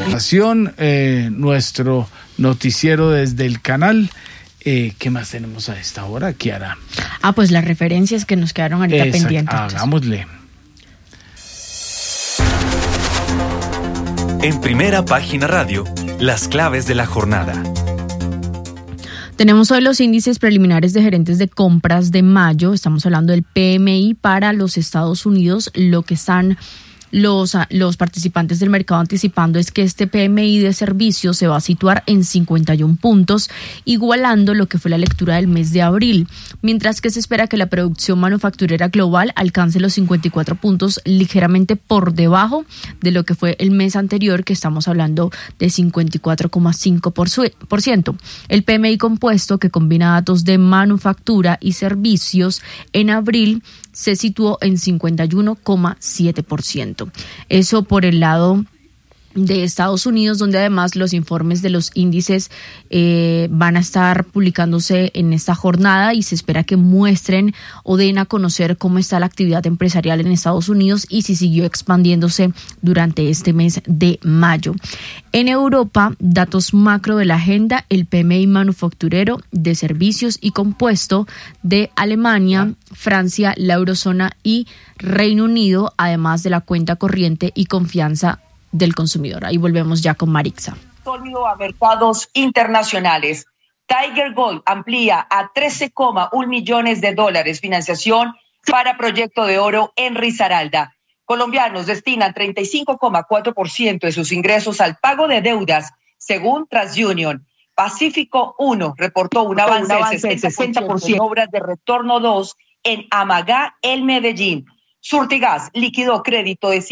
Nuestro noticiero desde el canal. ¿Qué más tenemos a esta hora, Kiara? Pues las referencias que nos quedaron ahorita pendientes. Hagámosle. En Primera Página Radio, las claves de la jornada. Tenemos hoy los índices preliminares de gerentes de compras de mayo. Estamos hablando del PMI para los Estados Unidos. Lo que están los participantes del mercado anticipando es que este PMI de servicios se va a situar en 51 puntos, igualando lo que fue la lectura del mes de abril, mientras que se espera que la producción manufacturera global alcance los 54 puntos, ligeramente por debajo de lo que fue el mes anterior, que estamos hablando de 54,5%. El PMI compuesto, que combina datos de manufactura y servicios, en abril se situó en 51,7%. Eso por el lado de Estados Unidos, donde además los informes de los índices van a estar publicándose en esta jornada y se espera que muestren o den a conocer cómo está la actividad empresarial en Estados Unidos y si siguió expandiéndose durante este mes de mayo. En Europa, datos macro de la agenda, el PMI manufacturero, de servicios y compuesto de Alemania, Francia, la eurozona y Reino Unido, además de la cuenta corriente y confianza del consumidor. Ahí volvemos ya con Marixa. Sólido a mercados internacionales. Tiger Gold amplía a $13,1 millones financiación para proyecto de oro en Risaralda. Colombianos destinan 35,4% de sus ingresos al pago de deudas, según TransUnion. Pacífico 1 reportó un avance del 60% en obras de retorno 2 en Amagá, el Medellín. Surtigas liquidó crédito de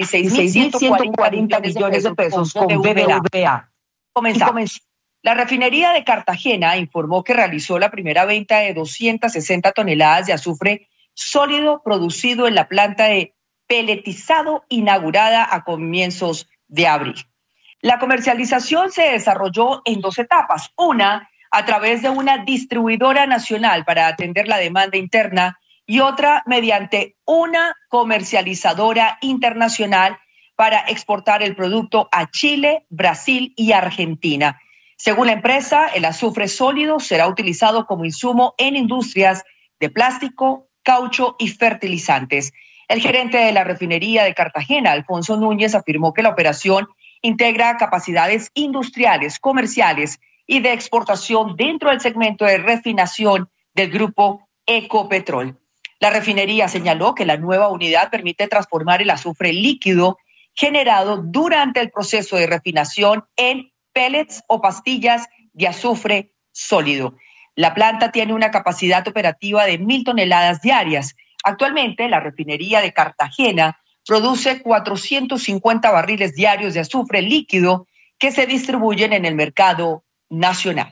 56.140 millones de pesos con BBVA. Comenzamos. La refinería de Cartagena informó que realizó la primera venta de 260 toneladas de azufre sólido producido en la planta de peletizado inaugurada a comienzos de abril. La comercialización se desarrolló en 2 etapas. Una, a través de una distribuidora nacional para atender la demanda interna, y otra mediante una comercializadora internacional para exportar el producto a Chile, Brasil y Argentina. Según la empresa, el azufre sólido será utilizado como insumo en industrias de plástico, caucho y fertilizantes. El gerente de la refinería de Cartagena, Alfonso Núñez, afirmó que la operación integra capacidades industriales, comerciales y de exportación dentro del segmento de refinación del grupo Ecopetrol. La refinería señaló que la nueva unidad permite transformar el azufre líquido generado durante el proceso de refinación en pellets o pastillas de azufre sólido. La planta tiene una capacidad operativa de 1.000 toneladas diarias. Actualmente, la refinería de Cartagena produce 450 barriles diarios de azufre líquido que se distribuyen en el mercado nacional.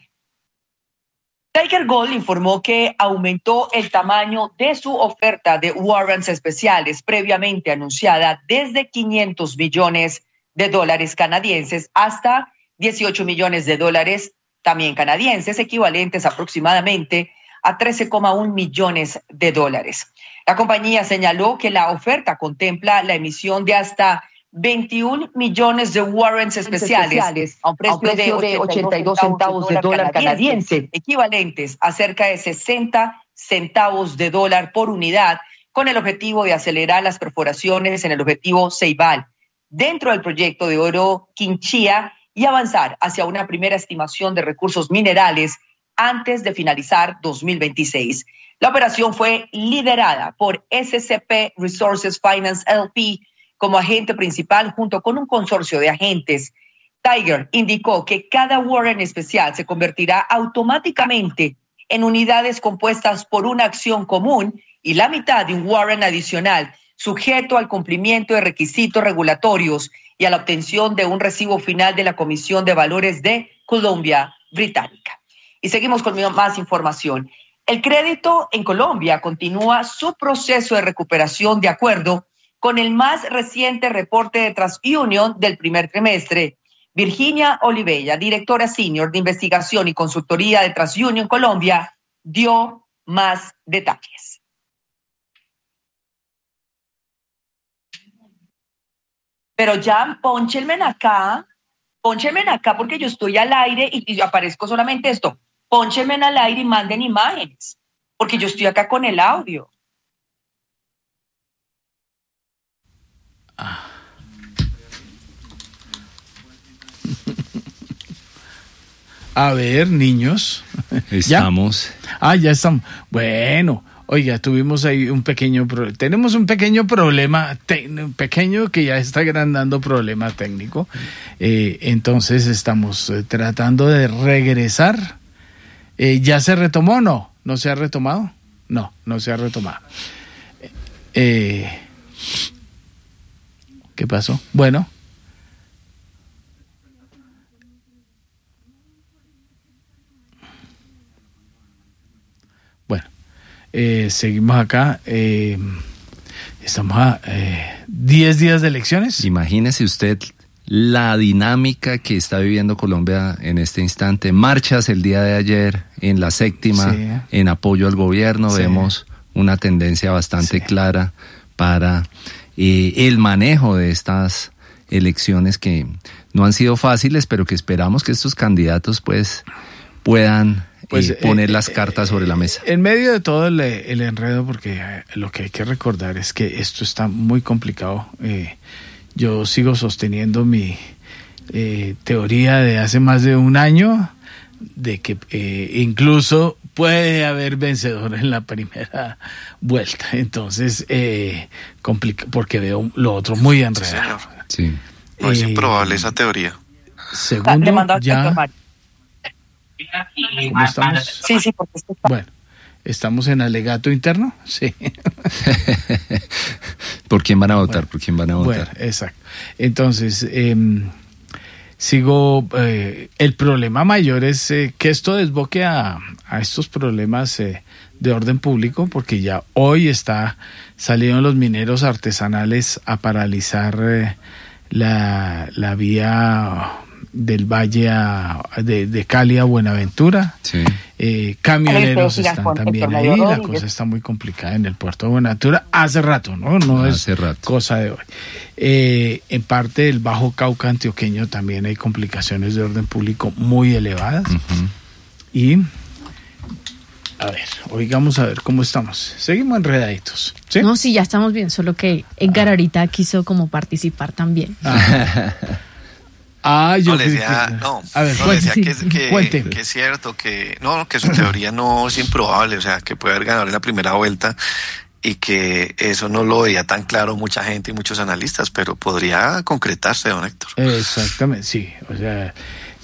Tiger Gold informó que aumentó el tamaño de su oferta de warrants especiales previamente anunciada desde $500 millones canadienses hasta $18 millones también canadienses, equivalentes aproximadamente a $13,1 millones. La compañía señaló que la oferta contempla la emisión de hasta 21 millones de warrants especiales a un precio de 82 centavos de dólar canadiense, equivalentes a cerca de 60 centavos de dólar por unidad, con el objetivo de acelerar las perforaciones en el objetivo Ceibal dentro del proyecto de oro Quinchía y avanzar hacia una primera estimación de recursos minerales antes de finalizar 2026. La operación fue liderada por SCP Resources Finance LP como agente principal junto con un consorcio de agentes. Tiger indicó que cada warrant especial se convertirá automáticamente en unidades compuestas por una acción común y la mitad de un warrant adicional sujeto al cumplimiento de requisitos regulatorios y a la obtención de un recibo final de la Comisión de Valores de Colombia Británica. Y seguimos con más información. El crédito en Colombia continúa su proceso de recuperación de acuerdo con el más reciente reporte de TransUnion del primer trimestre. Virginia Olivella, directora senior de investigación y consultoría de TransUnion Colombia, dio más detalles. Pero ya, pónchenme acá póncheme acá porque yo estoy al aire y yo aparezco solamente esto. Póncheme al aire y manden imágenes, porque yo estoy acá con el audio. A ver, niños. Estamos. Ya estamos. Bueno, oiga, tuvimos ahí tenemos un pequeño problema, pequeño que ya está agrandando problema técnico. Entonces estamos tratando de regresar. ¿Ya se retomó o no? ¿No se ha retomado? No se ha retomado. ¿Qué pasó? Bueno. Seguimos acá. Estamos a 10 días de elecciones. Imagínese usted la dinámica que está viviendo Colombia en este instante. Marchas el día de ayer en la séptima, sí, en apoyo al gobierno. Sí. Vemos una tendencia bastante clara para el manejo de estas elecciones que no han sido fáciles, pero que esperamos que estos candidatos pues puedan poner las cartas sobre la mesa. En medio de todo el enredo, porque lo que hay que recordar es que esto está muy complicado. Yo sigo sosteniendo mi teoría de hace más de un año, de que incluso puede haber vencedor en la primera vuelta. Entonces, porque veo lo otro muy enredado. Sí. No es improbable esa teoría. Segundo, ya... ¿Cómo estamos? Sí, porque bueno, ¿estamos en alegato interno? Sí. ¿Por quién van a votar? Bueno, exacto. Entonces, sigo... el problema mayor es que esto desboque a estos problemas de orden público, porque ya hoy salieron los mineros artesanales a paralizar la vía del Valle de Cali a Buenaventura. Sí. Camioneros están también ahí. La cosa está muy complicada en el puerto de Buenaventura hace rato, no es cosa de hoy. En parte del Bajo Cauca antioqueño también hay complicaciones de orden público muy elevadas. Uh-huh. Y a ver, oigamos a ver cómo estamos. Seguimos enredaditos, ¿sí? No, sí, ya estamos bien, solo que Edgar ahorita quiso como participar también. Yo decía, que es cierto, que su teoría no es improbable, o sea, que puede haber ganador en la primera vuelta y que eso no lo veía tan claro mucha gente y muchos analistas, pero podría concretarse, don Héctor. Exactamente, sí, o sea,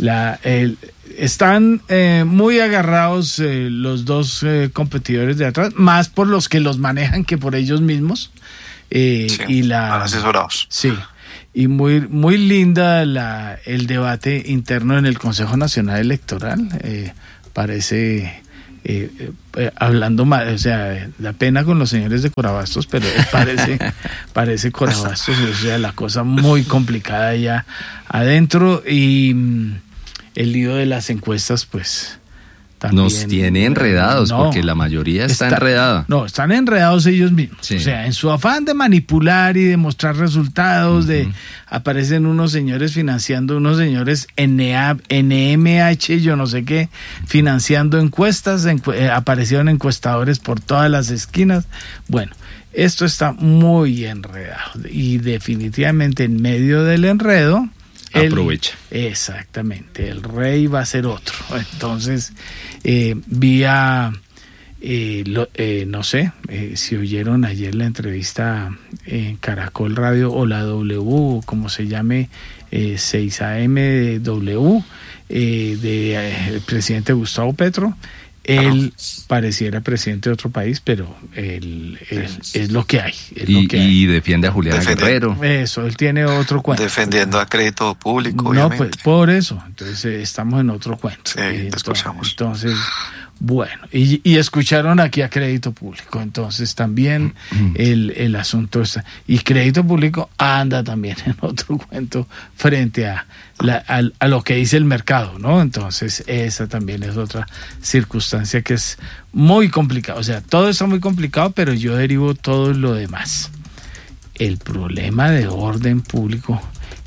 están muy agarrados los dos competidores de atrás, más por los que los manejan que por ellos mismos. Van asesorados. Sí. Y muy linda el debate interno en el Consejo Nacional Electoral. Parece, hablando mal, o sea, da pena con los señores de Corabastos, pero parece Corabastos, o sea, la cosa muy complicada ya adentro, y el lío de las encuestas, pues... también, nos tiene enredados, porque la mayoría está enredada. No, están enredados ellos mismos. Sí. O sea, en su afán de manipular y de mostrar resultados, aparecen unos señores financiando, unos señores NMH, yo no sé qué, financiando encuestas, aparecieron encuestadores por todas las esquinas. Bueno, esto está muy enredado y definitivamente en medio del enredo... aprovecha. Exactamente, el rey va a ser otro. Entonces, vía, no sé, si oyeron ayer la entrevista en Caracol Radio o la W, como se llame, 6AM W, del presidente Gustavo Petro. Él pareciera presidente de otro país, pero él es lo que hay. Y defiende a Julián Guerrero. Eso, él tiene otro cuento. Defendiendo a crédito público, no, obviamente. Pues por eso. Entonces estamos en otro cuento. Sí, te escuchamos. Entonces, bueno, y escucharon aquí a crédito público. Entonces también el asunto está. Y crédito público anda también en otro cuento frente a lo que dice el mercado, ¿no? Entonces esa también es otra circunstancia que es muy complicada. O sea, todo está muy complicado, pero yo derivo todo lo demás. El problema de orden público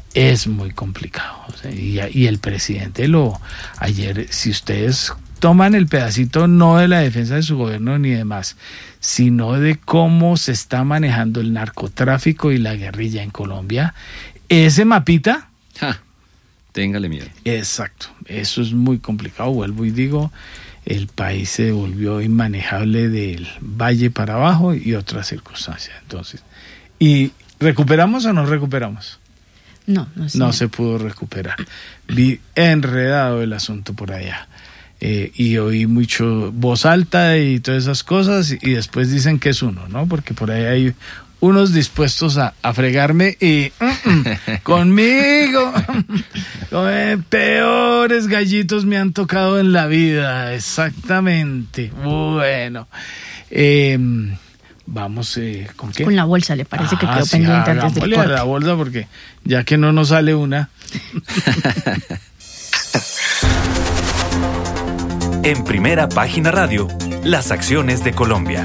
es muy complicado. O sea, y el presidente ayer, si ustedes toman el pedacito no de la defensa de su gobierno ni demás, sino de cómo se está manejando el narcotráfico y la guerrilla en Colombia, ese mapita... Téngale miedo. Exacto, eso es muy complicado, vuelvo y digo, el país se volvió inmanejable del valle para abajo y otras circunstancias. Entonces, ¿y recuperamos o no recuperamos? No se pudo recuperar. Vi enredado el asunto por allá. Y oí mucho voz alta y todas esas cosas, y después dicen que es uno, ¿no? Porque por ahí hay unos dispuestos a fregarme y conmigo. Peores gallitos me han tocado en la vida, exactamente. Bueno, vamos, ¿con qué? Con la bolsa, ¿le parece que quedó pendiente antes del corte? La bolsa, porque ya que no nos sale una. En Primera Página Radio, las acciones de Colombia.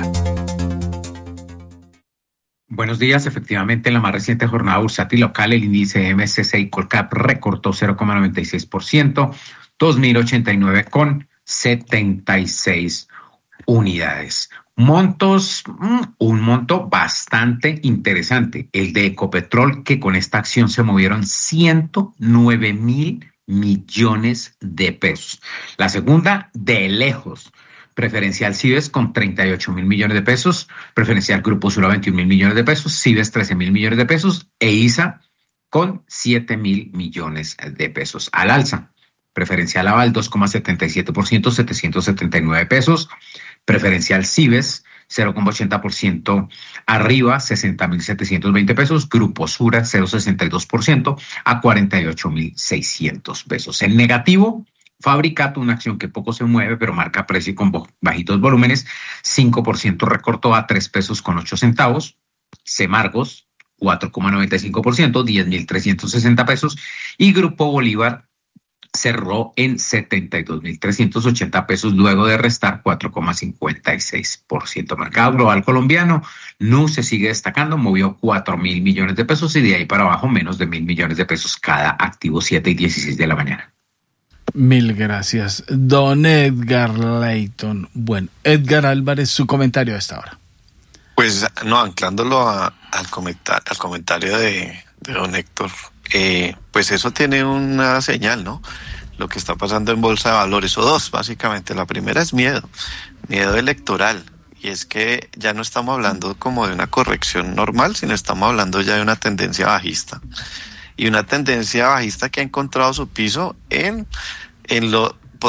Buenos días. Efectivamente, en la más reciente jornada bursátil local, el índice MSCI Colcap recortó 0,96%, 2.089,76 unidades. Montos, un monto bastante interesante, el de Ecopetrol, que con esta acción se movieron 109.000 millones de pesos. La segunda, de lejos, Preferencial Cives con 38.000 millones de pesos, Preferencial Grupo Sura 21.000 millones de pesos, Cives 13.000 millones de pesos e ISA con 7.000 millones de pesos al alza. Preferencial Aval 2,77%, 779 pesos, Preferencial Cives 0,80% arriba, 60.720 pesos. Grupo Sura 0,62% a 48.600 pesos. En negativo, Fabricato, una acción que poco se mueve, pero marca precio con bajitos volúmenes, 5% recortó a 3 pesos con 8 centavos. Semargos, 4,95%, 10.360 pesos. Y Grupo Bolívar cerró en 72.380 pesos luego de restar 4,56%. Mercado global colombiano, NU se sigue destacando, movió 4.000 millones de pesos y de ahí para abajo menos de 1.000 millones de pesos cada activo, 7:16 de la mañana. Mil gracias, don Edgar Layton. Bueno, Edgar Álvarez, su comentario a esta hora. Pues no, anclándolo al comentario de don Héctor, pues eso tiene una señal, ¿no? Lo que está pasando en Bolsa de Valores, o dos, básicamente. La primera es miedo electoral, y es que ya no estamos hablando como de una corrección normal, sino estamos hablando ya de una tendencia bajista, y una tendencia bajista que ha encontrado su piso en los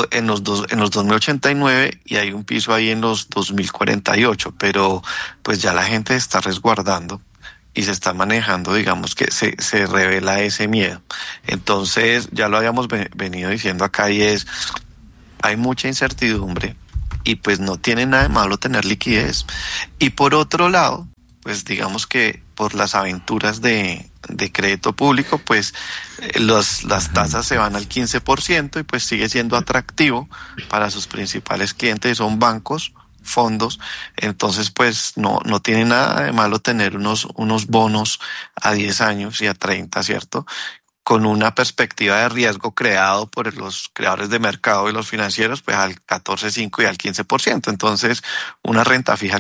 2.089, y hay un piso ahí en los 2.048, pero pues ya la gente está resguardando y se está manejando, digamos que se revela ese miedo. Entonces, ya lo habíamos venido diciendo acá, y hay mucha incertidumbre, y pues no tiene nada de malo tener liquidez. Y por otro lado, pues digamos que por las aventuras de crédito público, pues las tasas se van al 15%, y pues sigue siendo atractivo para sus principales clientes, son bancos, fondos. Entonces pues no tiene nada de malo tener unos bonos a 10 años y a 30, ¿cierto? Con una perspectiva de riesgo creado por los creadores de mercado y los financieros, pues al 14.5 y al 15%. Entonces, una renta fija al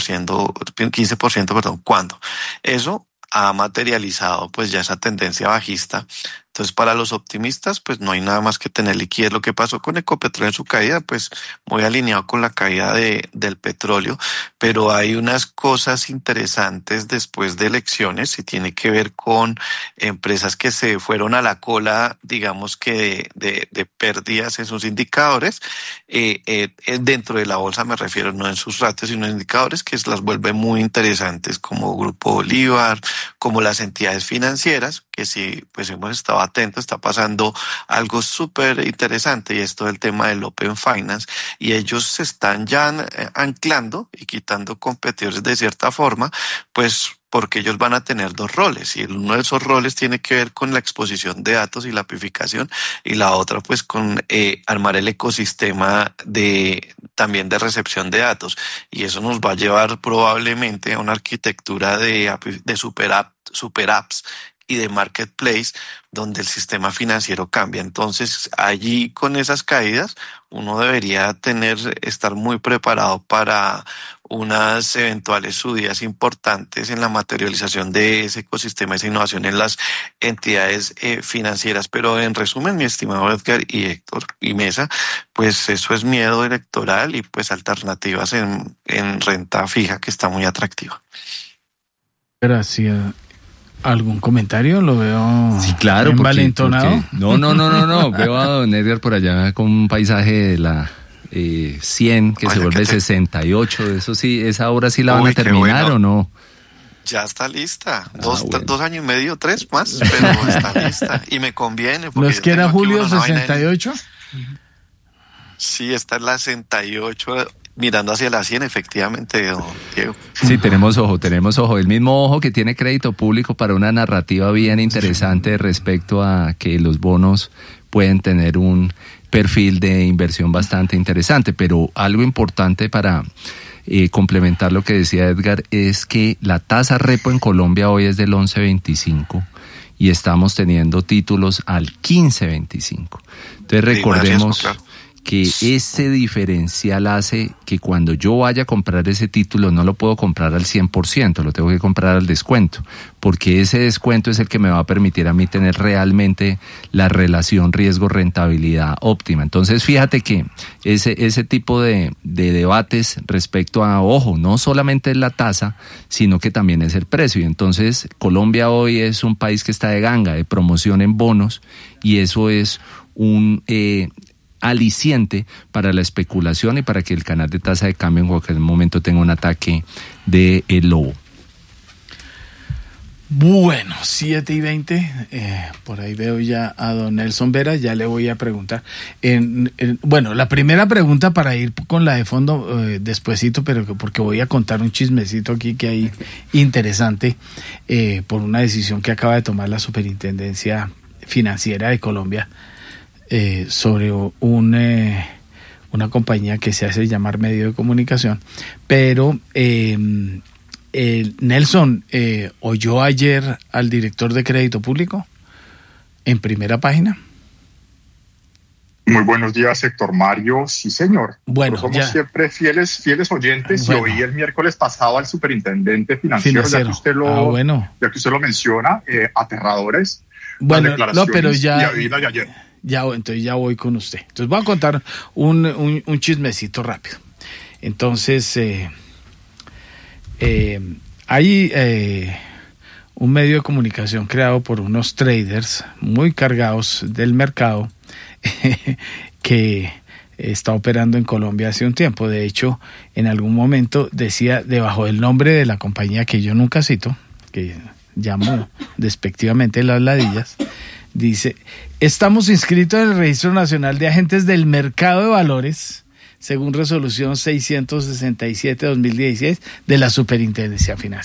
15%, ¿cuándo? Eso ha materializado pues ya esa tendencia bajista. Entonces, para los optimistas, pues no hay nada más que tener liquidez. Lo que pasó con Ecopetrol en su caída, pues muy alineado con la caída del petróleo, pero hay unas cosas interesantes después de elecciones, y tiene que ver con empresas que se fueron a la cola, digamos que de pérdidas en sus indicadores, dentro de la bolsa me refiero, no en sus ratios, sino en indicadores que las vuelve muy interesantes, como Grupo Bolívar, como las entidades financieras, que sí, pues hemos estado atentos. Está pasando algo súper interesante, y esto del tema del Open Finance, y ellos se están ya anclando y quitando competidores de cierta forma, pues porque ellos van a tener dos roles, y uno de esos roles tiene que ver con la exposición de datos y la amplificación, y la otra pues con armar el ecosistema también de recepción de datos, y eso nos va a llevar probablemente a una arquitectura de super apps, y de marketplace, donde el sistema financiero cambia. Entonces, allí con esas caídas, uno debería estar muy preparado para unas eventuales subidas importantes en la materialización de ese ecosistema, esa innovación en las entidades financieras. Pero en resumen, mi estimado Edgar y Héctor y Mesa, pues eso es miedo electoral y pues alternativas en renta fija que está muy atractiva. Gracias. ¿Algún comentario? Lo veo sí, claro, envalentonado. No. Veo a don Edgar por allá con un paisaje de la 100 que se vuelve 68. Eso sí, esa obra sí la van a terminar, bueno. ¿O no? Ya está lista. Bueno. 2 años y medio, 3 más, pero está lista. Y me conviene. ¿No es que era julio 68? Sí, está en la 68. Mirando hacia la 100, efectivamente, Diego. Sí, tenemos ojo. El mismo ojo que tiene Crédito Público para una narrativa bien interesante respecto a que los bonos pueden tener un perfil de inversión bastante interesante. Pero algo importante para complementar lo que decía Edgar es que la tasa repo en Colombia hoy es del 11.25 y estamos teniendo títulos al 15.25. Entonces recordemos que ese diferencial hace que cuando yo vaya a comprar ese título no lo puedo comprar al 100%, lo tengo que comprar al descuento, porque ese descuento es el que me va a permitir a mí tener realmente la relación riesgo-rentabilidad óptima. Entonces fíjate que ese tipo de debates respecto a, ojo, no solamente es la tasa, sino que también es el precio. Y entonces Colombia hoy es un país que está de ganga, de promoción en bonos, y eso es un aliciente para la especulación y para que el canal de tasa de cambio en cualquier momento tenga un ataque de lobo. Bueno, 7:20, por ahí veo ya a don Nelson Vera, ya le voy a preguntar. Bueno, la primera pregunta para ir con la de fondo despuesito, pero porque voy a contar un chismecito aquí que hay interesante por una decisión que acaba de tomar la Superintendencia Financiera de Colombia sobre una compañía que se hace llamar medio de comunicación, pero Nelson, ¿oyó ayer al director de Crédito Público en Primera Página? Muy buenos días, Héctor Mario. Sí, señor. Bueno, somos siempre fieles oyentes. Bueno. Y oí el miércoles pasado al superintendente financiero. Ya que usted lo menciona, aterradores. Bueno, no, pero ya. Y de ayer. Entonces ya voy con usted. Entonces voy a contar un chismecito rápido. Entonces, hay un medio de comunicación creado por unos traders muy cargados del mercado que está operando en Colombia hace un tiempo. De hecho, en algún momento decía debajo del nombre de la compañía que yo nunca cito, que llamo despectivamente Las Ladillas, dice: estamos inscritos en el Registro Nacional de Agentes del Mercado de Valores según resolución 667/2016 de la Superintendencia Financiera.